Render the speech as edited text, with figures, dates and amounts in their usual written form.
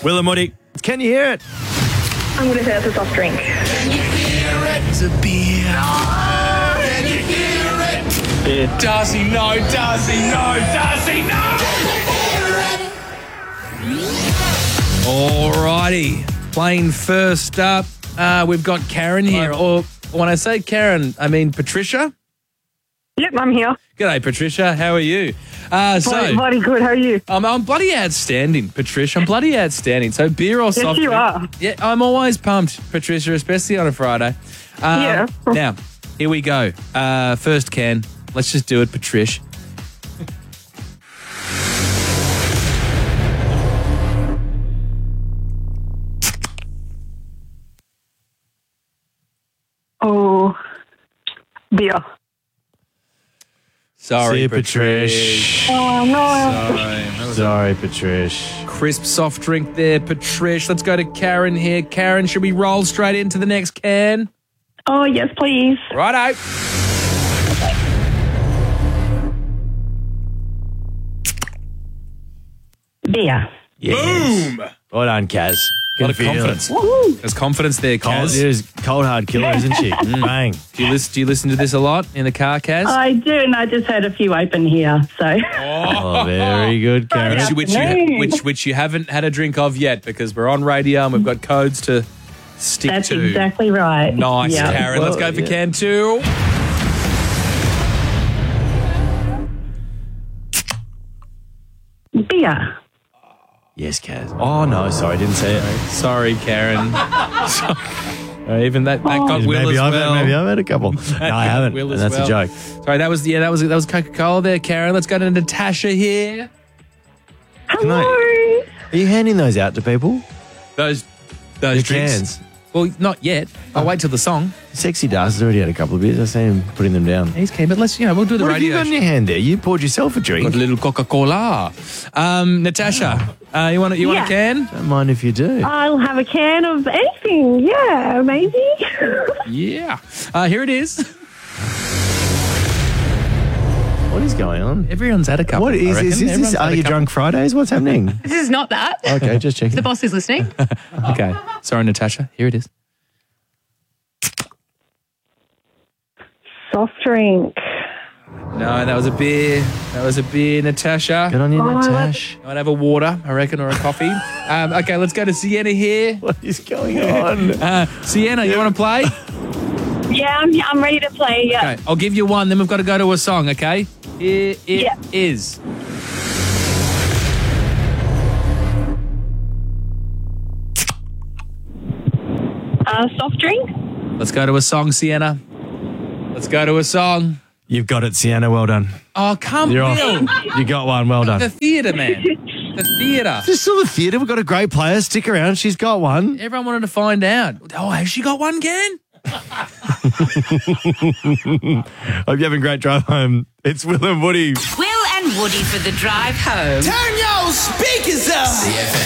Will and Woody, can you hear it? I'm going to say it's a soft drink. It's a beer. Can you hear it? Darcy, no. Darcy, no. Darcy, no. Alrighty. Playing first up, we've got Karen here. Or when I say Karen, I mean Patricia. Yep, I'm here. G'day, Patricia. How are you? Bloody good. How are you? I'm bloody outstanding, Patricia. I'm bloody outstanding. So beer or soft Yes, you drink? are. Yeah, I'm always pumped, Patricia, especially on a Friday. Yeah. Now, here we go. First can. Let's just do it, Patricia. Oh, beer. Sorry, See you, Patricia. Oh, no. Sorry, Patricia. Crisp soft drink there, Patricia. Let's go to Karen here. Karen, should we roll straight into the next can? Oh, yes, please. Righto. Beer. Boom. Well done, Kaz. A lot of Can feel confidence. it. There's confidence there, Cold, Kaz. it is cold hard killer, isn't she? Bang. Do you listen to this a lot in the car, Kaz? I do, and I just had a few open here, so. Oh, very good, Karen. Which you haven't had a drink of yet because we're on radio and we've got codes to stick That's to. exactly right. Nice, Yeah. Karen. Let's go for yeah. can 2. Beer. Yes, Kaz. Oh, no, sorry, I didn't say it. Sorry, Karen. Even that got Will maybe as I've well. maybe I've had a couple. No, I haven't. Will And as that's well. a joke. Sorry, that was Coca-Cola there, Karen. Let's go to Natasha here. Hello. Are you handing those out to people? Those The drinks. cans. Well, not yet. I'll wait till the song. Sexy Darcy's already had a couple of beers. I see him putting them down. He's keen, but we'll do the What have you radio. got in your hand there? You poured yourself a drink. Got a little Coca-Cola. Natasha, you want a Yeah. can? Don't mind if you do. I'll have a can of anything. Yeah, maybe. Yeah. Here it is. What is going on? Everyone's had a couple. What I is reckon. this? Is Everyone's this had Are a You couple. Drunk Fridays? What's happening? This is not that. Okay, just checking. The boss is listening. Okay. Sorry, Natasha. Here it is. Soft drink. No, that was a beer. Natasha. Good on you, Oh, Natash. I'd have a water, I reckon, or a coffee. Okay, let's go to Sienna here. What is going on? Sienna, you want to play? Yeah, I'm ready to play. Yeah. Okay, I'll give you one, then we've got to go to a song, okay? Here it Yeah. is. Soft drink. Let's go to a song, Sienna. Let's go to a song. You've got it, Sienna. Well done. Oh, come You're on. off. You got one. Well The done. theatre, man. The theatre. Just saw the theatre. We've got a great player. Stick around. She's got one. Everyone wanted to find out. Oh, has she got one, Ken? Hope you're having a great drive home. It's Will and Woody. Will and Woody for the drive home. Turn your speakers up.